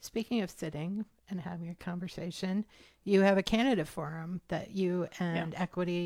Speaking of sitting and having a conversation, you have a candidate forum that you and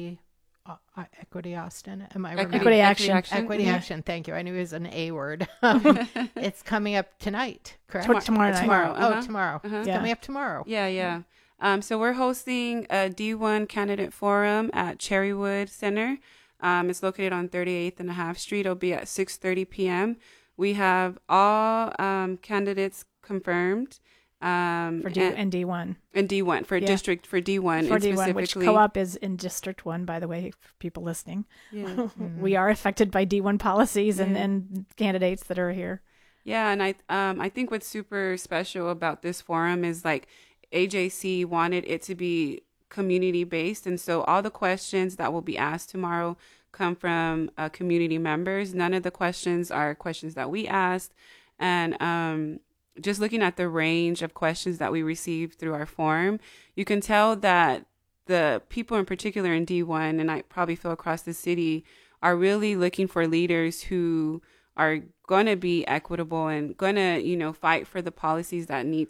Equity Austin. Am I remembering? Equity Action. Equity Action. Thank you. I knew it was an A word. It's coming up tonight, correct? Tomorrow night. Tomorrow. Uh-huh. Oh, tomorrow. It's coming up tomorrow. Yeah. So we're hosting a D1 candidate forum at Cherrywood Center. It's located on 38th and a half Street. It'll be at 6:30 p.m. We have all candidates confirmed. And D1. And D1 for district for D1 for D1, which co-op is in District 1, by the way, for people listening. Yeah. We are affected by D1 policies and candidates that are here. Yeah, and I think what's super special about this forum is like AJC wanted it to be community based, and so all the questions that will be asked tomorrow come from community members. None of the questions are questions that we asked, and just looking at the range of questions that we received through our forum, you can tell that the people in particular in D1, and I probably feel across the city, are really looking for leaders who are going to be equitable and going to, fight for the policies that need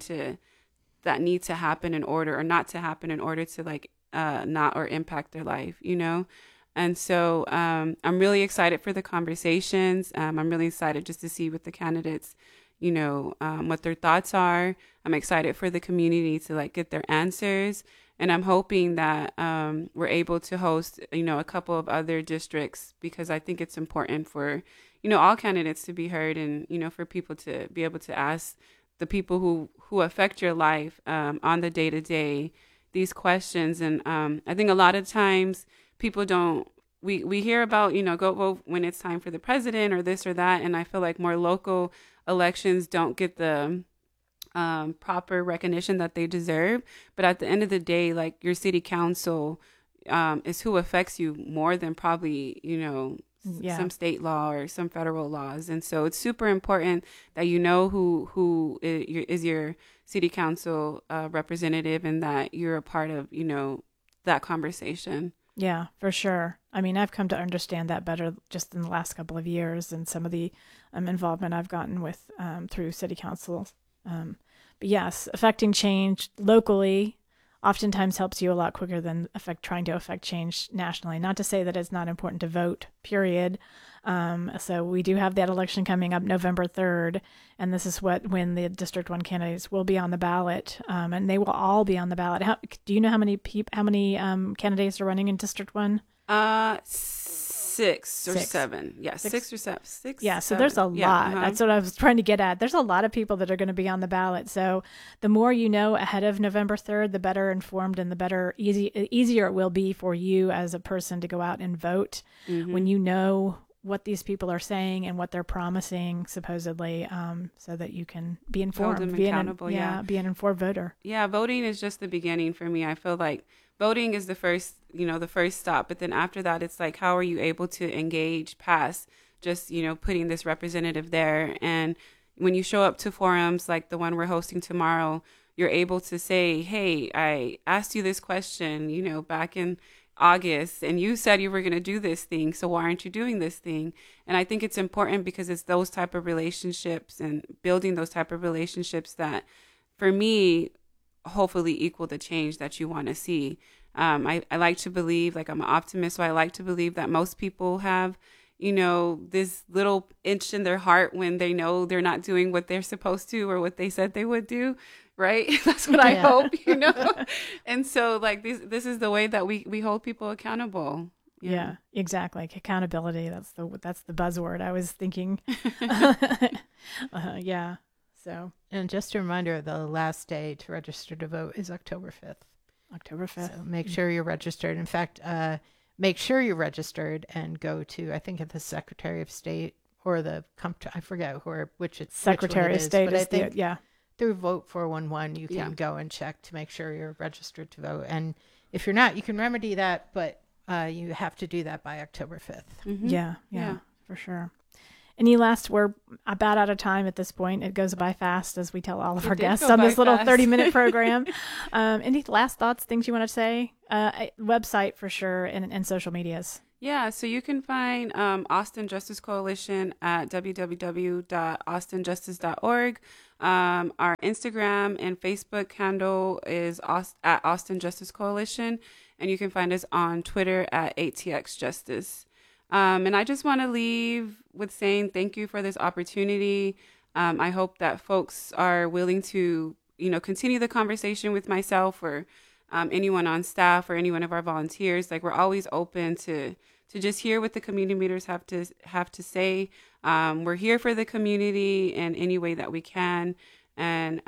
to happen in order, or not to happen in order to not or impact their life, And so I'm really excited for the conversations. I'm really excited just to see what the candidates what their thoughts are. I'm excited for the community to get their answers. And I'm hoping that we're able to host, a couple of other districts, because I think it's important for, all candidates to be heard, and, for people to be able to ask the people who affect your life on the day-to-day these questions. And I think a lot of times people don't, we hear about, go vote when it's time for the president or this or that. And I feel like more local elections don't get the proper recognition that they deserve. But at the end of the day, your city council is who affects you more than probably, some state law or some federal laws. And so it's super important that who is your city council representative, and that you're a part of, that conversation. Yeah, for sure. I mean, I've come to understand that better just in the last couple of years, and some of the involvement I've gotten with through city council. But yes, affecting change locally oftentimes helps you a lot quicker than trying to affect change nationally. Not to say that it's not important to vote, period. So we do have that election coming up November 3rd, and this is when the District 1 candidates will be on the ballot, and they will all be on the ballot. Do you know how many candidates are running in District 1? 6 or 7. Yeah, 6 or 7. 6. Yeah, so there's a lot. Uh-huh. That's what I was trying to get at. There's a lot of people that are going to be on the ballot. So the more you know ahead of November 3rd, the better informed and the better easier it will be for you as a person to go out and vote when you know what these people are saying and what they're promising, supposedly, so that you can be informed. Hold them accountable, be an informed voter. Yeah, voting is just the beginning for me. I feel like voting is the first stop. But then after that, it's like, how are you able to engage past just, putting this representative there? And when you show up to forums like the one we're hosting tomorrow, you're able to say, hey, I asked you this question, back in August, and you said you were going to do this thing, so why aren't you doing this thing? And I think it's important because it's those type of relationships and building those type of relationships that, for me, hopefully equal the change that you want to see. I like to believe, I'm an optimist, so I like to believe that most people have, this little itch in their heart when they know they're not doing what they're supposed to or what they said they would do. Right? That's what I hope, And so this is the way that we hold people accountable. Yeah, exactly. Accountability. That's the buzzword I was thinking. Yeah. So, and just a reminder, the last day to register to vote is October 5th. October 5th. So make sure you're registered. In fact, make sure you're registered and go to, I think, at the Secretary of State or I forget which Secretary of State, but I think through Vote 411, you can go and check to make sure you're registered to vote. And if you're not, you can remedy that, but you have to do that by October 5th. Mm-hmm. Yeah, for sure. Any last, we're about out of time at this point. It goes by fast, as we tell all of our guests on this little 30-minute program. Any last thoughts, things you want to say? Website for sure, and social medias. Yeah, so you can find Austin Justice Coalition at www.austinjustice.org. Our Instagram and Facebook handle is at Austin Justice Coalition, and you can find us on Twitter at ATX Justice. And I just want to leave with saying thank you for this opportunity. I hope that folks are willing to, continue the conversation with myself or anyone on staff or any one of our volunteers. Like, we're always open to just hear what the community leaders have to say. We're here for the community in any way that we can. And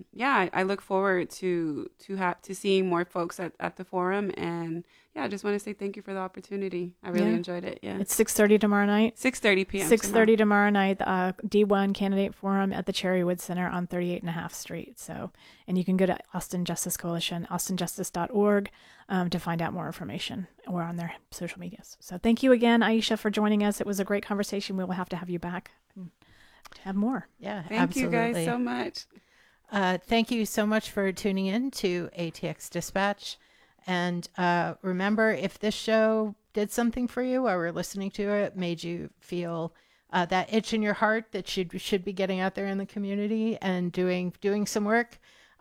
I look forward to seeing more folks at the forum. And I just want to say thank you for the opportunity. I really enjoyed it. Yeah, it's 6:30 tomorrow night. 6:30 p.m. 6:30 tomorrow night. D1 Candidate Forum at the Cherrywood Center on 38.5 Street. So, and you can go to Austin Justice Coalition, austinjustice.org, to find out more information, or on their social medias. So, thank you again, Aisha, for joining us. It was a great conversation. We will have to have you back to have more. Yeah, thank you guys so much. Thank you so much for tuning in to ATX Dispatch. And remember, if this show did something for you while we're listening to it, made you feel that itch in your heart that should be getting out there in the community and doing some work,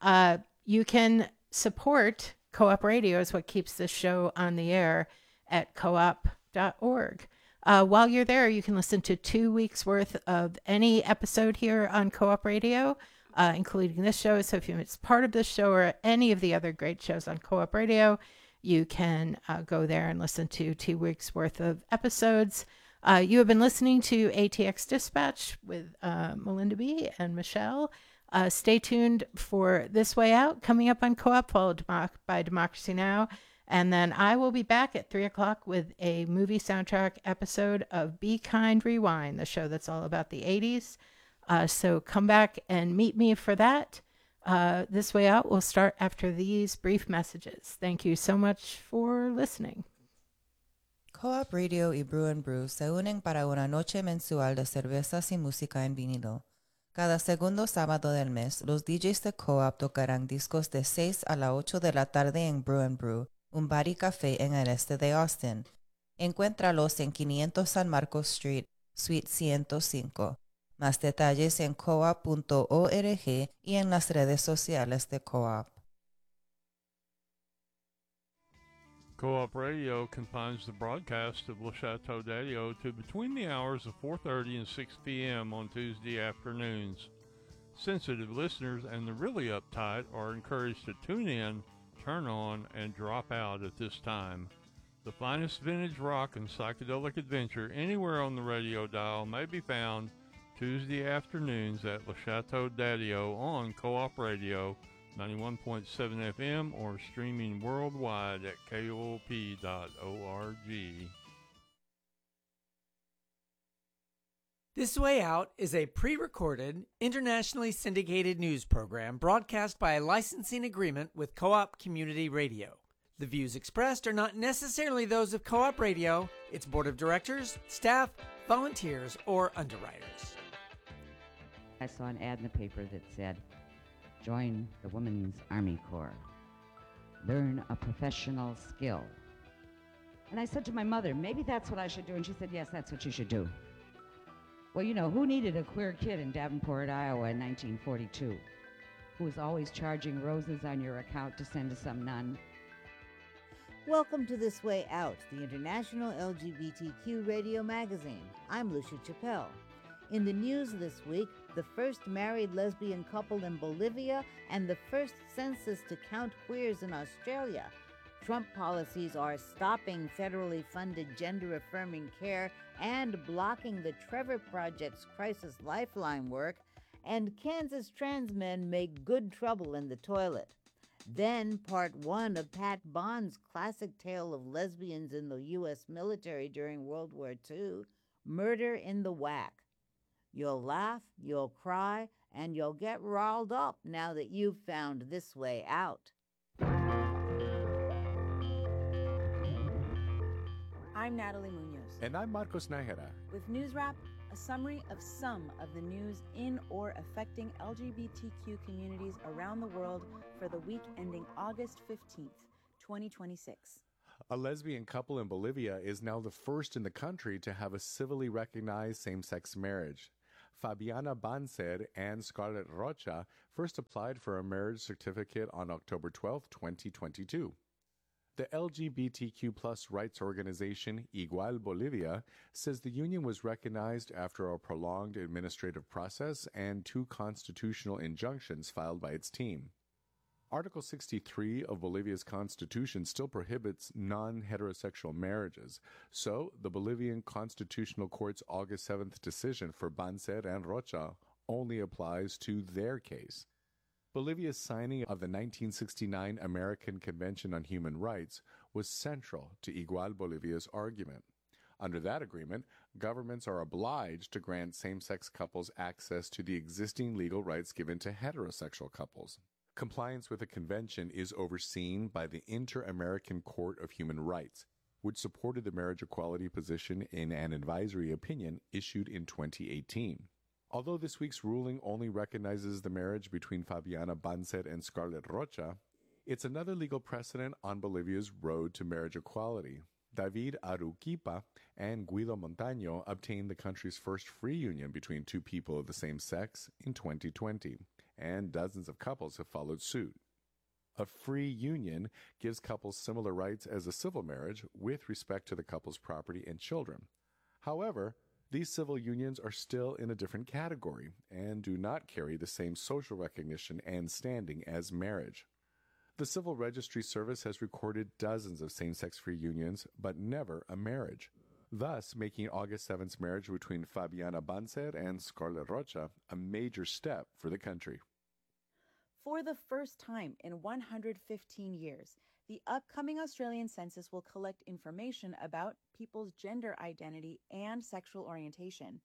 you can support Co-op Radio is what keeps this show on the air at coop.org. While you're there, you can listen to 2 weeks worth of any episode here on Co-op Radio, including this show. So if you miss part of this show or any of the other great shows on Co-op Radio, you can go there and listen to 2 weeks worth of episodes. You have been listening to ATX Dispatch with Melinda B. and Michelle. Stay tuned for This Way Out coming up on Co-op, followed by Democracy Now! And then I will be back at 3:00 with a movie soundtrack episode of Be Kind Rewind, the show that's all about the 80s. So come back and meet me for that. This Way Out will start after these brief messages. Thank you so much for listening. Co-op Radio y Brew and Brew se unen para una noche mensual de cervezas y música en vinilo. Cada segundo sábado del mes, los DJs de Co-op tocarán discos de 6 a las 8 de la tarde en Brew and Brew, un bar y café en el este de Austin. Encuéntralos en 500 San Marcos Street, Suite 105. Más detalles en coop.org y en las redes sociales de Co-op. Co-op Radio confines the broadcast of Le Chateau d'Adio to between the hours of 4:30 and 6 p.m. on Tuesday afternoons. Sensitive listeners and the really uptight are encouraged to tune in, turn on, and drop out at this time. The finest vintage rock and psychedelic adventure anywhere on the radio dial may be found Tuesday afternoons at Le Chateau d'Adio on Co-op Radio 91.7 FM or streaming worldwide at koop.org. This Way Out is a pre-recorded, internationally syndicated news program broadcast by a licensing agreement with Co-op Community Radio. The views expressed are not necessarily those of Co-op Radio, its board of directors, staff, volunteers, or underwriters. I saw an ad in the paper that said, join the Women's Army Corps. Learn a professional skill. And I said to my mother, maybe that's what I should do. And she said, yes, that's what you should do. Well, you know, who needed a queer kid in Davenport, Iowa in 1942? Who was always charging roses on your account to send to some nun? Welcome to This Way Out, the international LGBTQ radio magazine. I'm Lucia Chappelle. In the news this week, the first married lesbian couple in Bolivia and the first census to count queers in Australia. Trump policies are stopping federally funded gender-affirming care and blocking the Trevor Project's Crisis Lifeline work, and Kansas trans men make good trouble in the toilet. Then part 1 of Pat Bond's classic tale of lesbians in the U.S. military during World War II, Murder in the Whack. You'll laugh, you'll cry, and you'll get riled up now that you've found This Way Out. I'm Natalie Munoz. And I'm Marcos Nájera. With News Wrap, a summary of some of the news in or affecting LGBTQ communities around the world for the week ending August 15th, 2026. A lesbian couple in Bolivia is now the first in the country to have a civilly recognized same-sex marriage. Fabiana Banzer and Scarlett Rocha first applied for a marriage certificate on October 12, 2022. The LGBTQ+ rights organization Igual Bolivia says the union was recognized after a prolonged administrative process and 2 constitutional injunctions filed by its team. Article 63 of Bolivia's constitution still prohibits non-heterosexual marriages, so the Bolivian Constitutional Court's August 7th decision for Banzer and Rocha only applies to their case. Bolivia's signing of the 1969 American Convention on Human Rights was central to Igual Bolivia's argument. Under that agreement, governments are obliged to grant same-sex couples access to the existing legal rights given to heterosexual couples. Compliance with the convention is overseen by the Inter-American Court of Human Rights, which supported the marriage equality position in an advisory opinion issued in 2018. Although this week's ruling only recognizes the marriage between Fabiana Banzer and Scarlett Rocha, it's another legal precedent on Bolivia's road to marriage equality. David Aruquipa and Guido Montaño obtained the country's first free union between 2 people of the same sex in 2020, and dozens of couples have followed suit. A free union gives couples similar rights as a civil marriage with respect to the couple's property and children. However, these civil unions are still in a different category and do not carry the same social recognition and standing as marriage. The Civil Registry Service has recorded dozens of same-sex free unions, but never a marriage, thus making August 7th's marriage between Fabiana Banzer and Scarlett Rocha a major step for the country. For the first time in 115 years, the upcoming Australian census will collect information about people's gender identity and sexual orientation.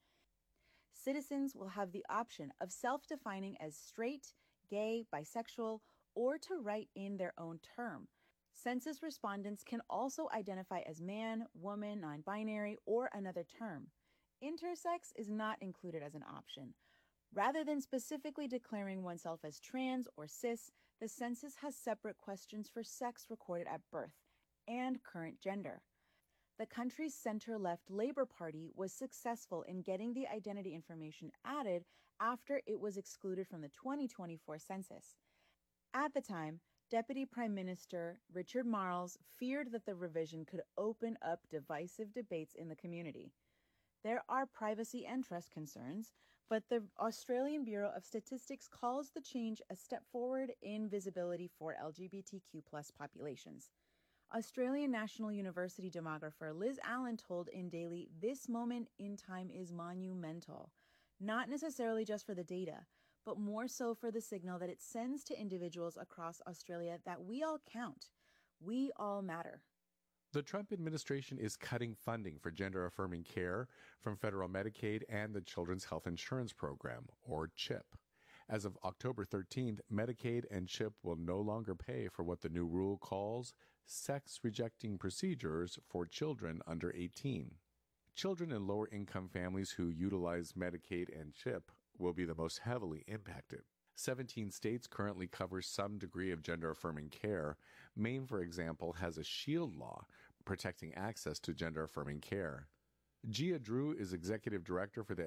Citizens will have the option of self-defining as straight, gay, bisexual, or to write in their own term. Census respondents can also identify as man, woman, non-binary, or another term. Intersex is not included as an option. Rather than specifically declaring oneself as trans or cis, the census has separate questions for sex recorded at birth and current gender. The country's center-left Labour Party was successful in getting the identity information added after it was excluded from the 2024 census. At the time, Deputy Prime Minister Richard Marles feared that the revision could open up divisive debates in the community. There are privacy and trust concerns, but the Australian Bureau of Statistics calls the change a step forward in visibility for LGBTQ+ populations. Australian National University demographer Liz Allen told In Daily, "This moment in time is monumental, not necessarily just for the data, but more so for the signal that it sends to individuals across Australia that we all count. We all matter." The Trump administration is cutting funding for gender-affirming care from federal Medicaid and the Children's Health Insurance Program, or CHIP. As of October 13th, Medicaid and CHIP will no longer pay for what the new rule calls sex-rejecting procedures for children under 18. Children in lower-income families who utilize Medicaid and CHIP will be the most heavily impacted. 17 states currently cover some degree of gender-affirming care. Maine, for example, has a shield law protecting access to gender-affirming care. Gia Drew is executive director for the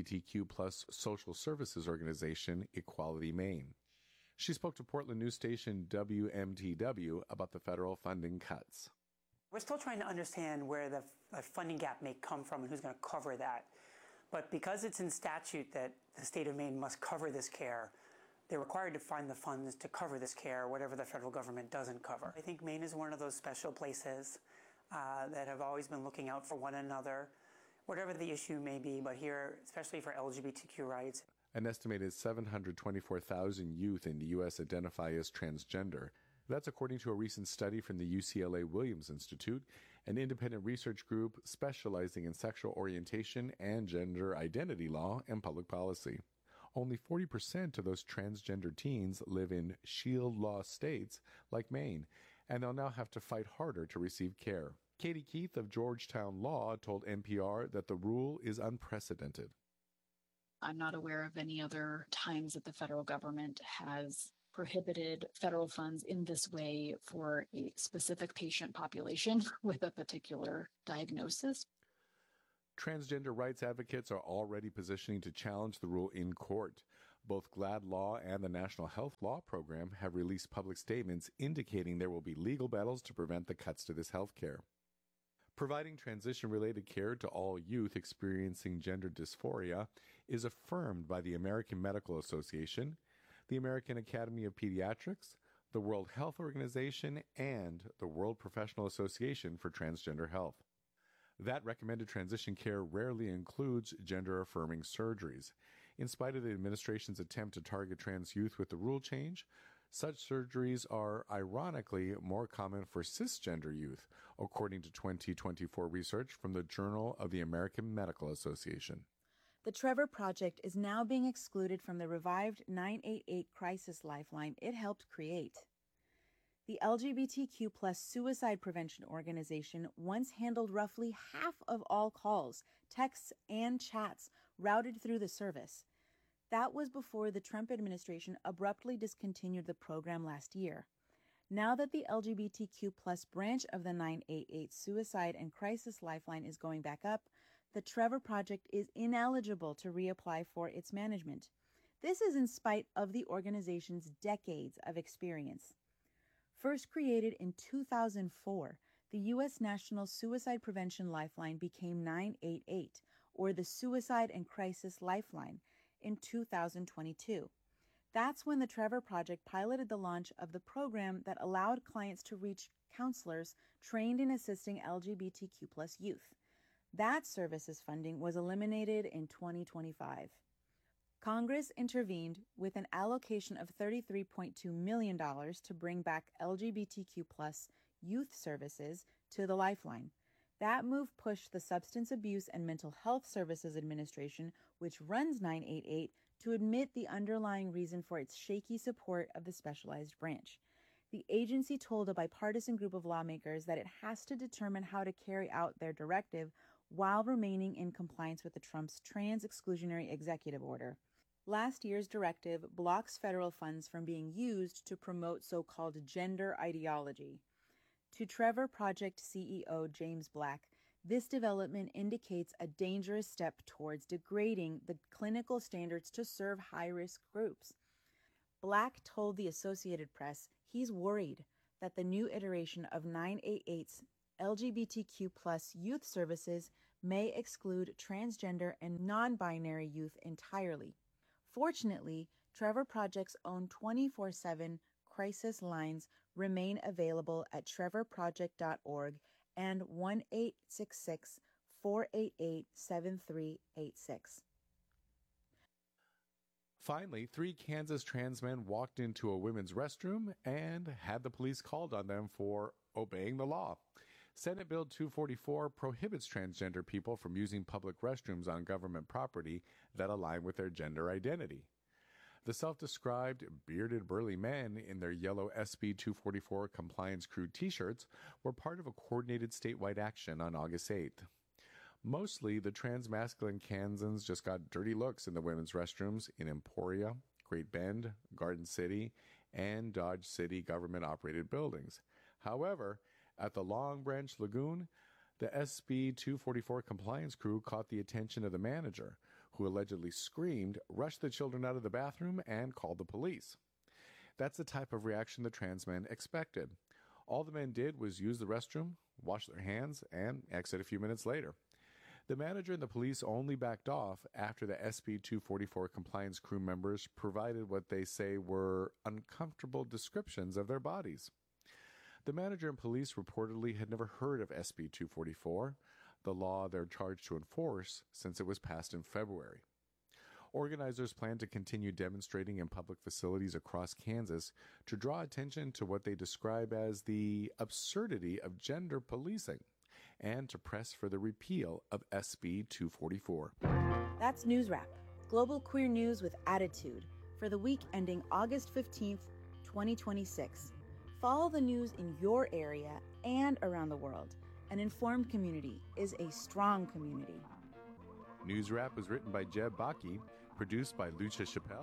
LGBTQ+ social services organization Equality Maine. She spoke to Portland news station WMTW about the federal funding cuts. We're still trying to understand where the funding gap may come from and who's going to cover that. But because it's in statute that the state of Maine must cover this care, they're required to find the funds to cover this care, whatever the federal government doesn't cover. I think Maine is one of those special places that have always been looking out for one another, whatever the issue may be, but here, especially for LGBTQ rights. An estimated 724,000 youth in the U.S. identify as transgender. That's according to a recent study from the UCLA Williams Institute, an independent research group specializing in sexual orientation and gender identity law and public policy. Only 40% of those transgender teens live in shield law states like Maine, and they'll now have to fight harder to receive care. Katie Keith of Georgetown Law told NPR that the rule is unprecedented. I'm not aware of any other times that the federal government has prohibited federal funds in this way for a specific patient population with a particular diagnosis. Transgender rights advocates are already positioning to challenge the rule in court. Both GLAAD Law and the National Health Law Program have released public statements indicating there will be legal battles to prevent the cuts to this health care. Providing transition-related care to all youth experiencing gender dysphoria is affirmed by the American Medical Association, the American Academy of Pediatrics, the World Health Organization, and the World Professional Association for Transgender Health. That recommended transition care rarely includes gender-affirming surgeries. In spite of the administration's attempt to target trans youth with the rule change, such surgeries are ironically more common for cisgender youth, according to 2024 research from the Journal of the American Medical Association. The Trevor Project is now being excluded from the revived 988 crisis lifeline it helped create. The LGBTQ+ suicide prevention organization once handled roughly half of all calls, texts, and chats routed through the service. That was before the Trump administration abruptly discontinued the program last year. Now that the LGBTQ+ branch of the 988 suicide and crisis lifeline is going back up, the Trevor Project is ineligible to reapply for its management. This is in spite of the organization's decades of experience. First created in 2004, the U.S. National Suicide Prevention Lifeline became 988, or the Suicide and Crisis Lifeline, in 2022. That's when the Trevor Project piloted the launch of the program that allowed clients to reach counselors trained in assisting LGBTQ+ youth. That service's funding was eliminated in 2025. Congress intervened with an allocation of $33.2 million to bring back LGBTQ+ youth services to the Lifeline. That move pushed the Substance Abuse and Mental Health Services Administration, which runs 988, to admit the underlying reason for its shaky support of the specialized branch. The agency told a bipartisan group of lawmakers that it has to determine how to carry out their directive while remaining in compliance with the Trump's trans exclusionary executive order. Last year's directive blocks federal funds from being used to promote so-called gender ideology. To Trevor Project CEO James Black, this development indicates a dangerous step towards degrading the clinical standards to serve high-risk groups. Black told the Associated Press he's worried that the new iteration of 988's LGBTQ+ youth services may exclude transgender and non-binary youth entirely. Fortunately, Trevor Project's own 24/7 crisis lines remain available at trevorproject.org and 1-866-488-7386. Finally, 3 Kansas trans men walked into a women's restroom and had the police called on them for obeying the law. Senate Bill 244 prohibits transgender people from using public restrooms on government property that align with their gender identity. The self-described bearded burly men in their yellow SB 244 compliance crew t-shirts were part of a coordinated statewide action on August 8th. Mostly, the trans-masculine Kansans just got dirty looks in the women's restrooms in Emporia, Great Bend, Garden City, and Dodge City government-operated buildings. However, at the Long Branch Lagoon, the SB 244 compliance crew caught the attention of the manager, who allegedly screamed, rushed the children out of the bathroom, and called the police. That's the type of reaction the trans men expected. All the men did was use the restroom, wash their hands, and exit a few minutes later. The manager and the police only backed off after the SB 244 compliance crew members provided what they say were uncomfortable descriptions of their bodies. The manager and police reportedly had never heard of SB 244, the law they're charged to enforce, since it was passed in February. Organizers plan to continue demonstrating in public facilities across Kansas to draw attention to what they describe as the absurdity of gender policing and to press for the repeal of SB 244. That's News Wrap, global queer news with attitude, for the week ending August 15th, 2026. Follow the news in your area and around the world. An informed community is a strong community. News Wrap was written by Jeb Baki, produced by Lucia Chappelle,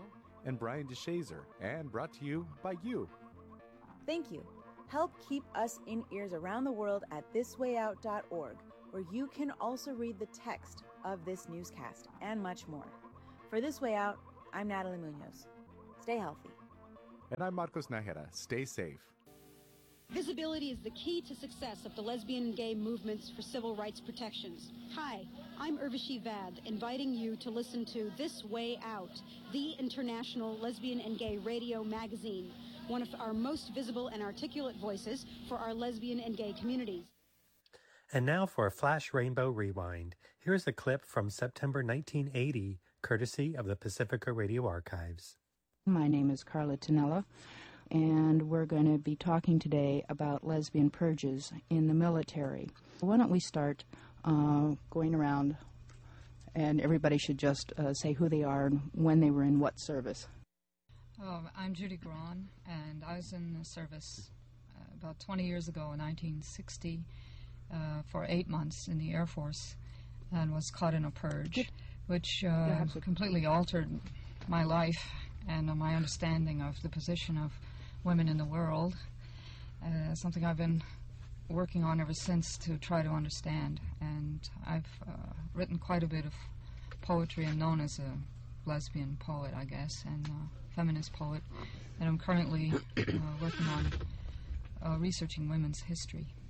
and Brian DeShazer, and brought to you by you. Thank you. Help keep us in ears around the world at thiswayout.org, where you can also read the text of this newscast and much more. For This Way Out, I'm Natalie Munoz. Stay healthy. And I'm Marcos Najera. Stay safe. Visibility is the key to success of the lesbian and gay movements for civil rights protections. Hi, I'm Urvashi Vad, inviting you to listen to This Way Out, the international lesbian and gay radio magazine, one of our most visible and articulate voices for our lesbian and gay communities. And now for a Flash Rainbow Rewind. Here's a clip from September 1980, courtesy of the Pacifica Radio Archives. My name is Carla Tonella, and we're going to be talking today about lesbian purges in the military. Why don't we start going around, and everybody should just say who they are and when they were in what service. I'm Judy Braun, and I was in the service about 20 years ago in 1960 for 8 months in the Air Force, and was caught in a purge, which completely altered my life and my understanding of the position of women in the world. Something I've been working on ever since to try to understand, and I've written quite a bit of poetry and known as a lesbian poet, I guess, and feminist poet, and I'm currently working on researching women's history.